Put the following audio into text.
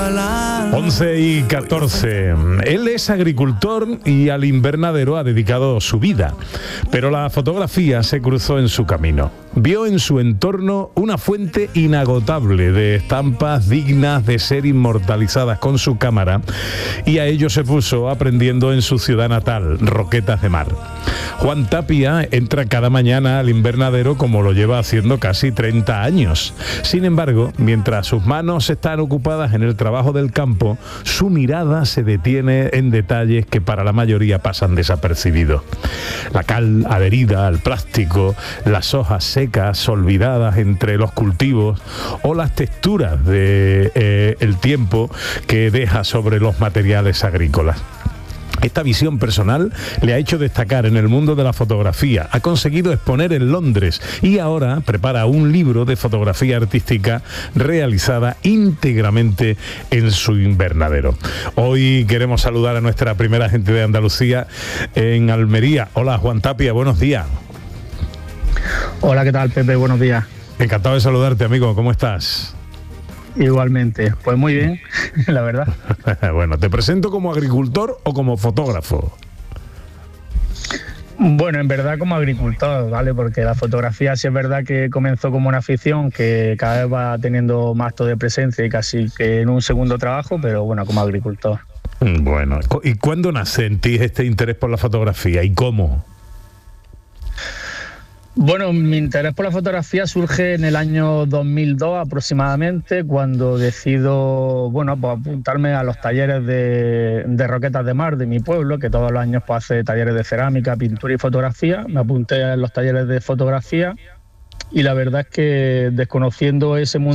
11:14. Él es agricultor y al invernadero ha dedicado su vida, pero la fotografía se cruzó en su camino. Vio en su entorno una fuente inagotable de estampas dignas de ser inmortalizadas con su cámara y a ello se puso aprendiendo en su ciudad natal, Roquetas de Mar. Juan Tapia entra cada mañana al invernadero como lo lleva haciendo casi 30 años. Sin embargo, mientras sus manos están ocupadas en el trabajo del campo, su mirada se detiene en detalles que para la mayoría pasan desapercibidos. La cal adherida al plástico, las hojas secas olvidadas entre los cultivos o las texturas de el tiempo que deja sobre los materiales agrícolas. Esta visión personal le ha hecho destacar en el mundo de la fotografía, ha conseguido exponer en Londres y ahora prepara un libro de fotografía artística realizada íntegramente en su invernadero. Hoy queremos saludar a nuestra primera gente de Andalucía en Almería. Hola Juan Tapia, buenos días. Hola, ¿qué tal, Pepe? Buenos días. Encantado de saludarte, amigo, ¿cómo estás? Igualmente, pues muy bien, la verdad. Bueno, ¿te presento como agricultor o como fotógrafo? Bueno, en verdad como agricultor, ¿vale? Porque la fotografía sí es verdad que comenzó como una afición que cada vez va teniendo más acto de presencia y casi que en un segundo trabajo, pero bueno, como agricultor. Bueno, ¿y cuándo nace en ti este interés por la fotografía y cómo? Bueno, mi interés por la fotografía surge en el año 2002 aproximadamente, cuando decido, bueno, pues apuntarme a los talleres de Roquetas de Mar de mi pueblo, que todos los años pues hace talleres de cerámica, pintura y fotografía. Me apunté a los talleres de fotografía y la verdad es que desconociendo ese mundo